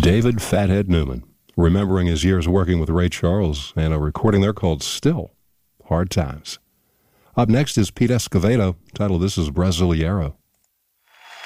David Fathead Newman, remembering his years working with Ray Charles and a recording there called Still Hard Times. Up next is Pete Escovedo, titled This is Brasileiro.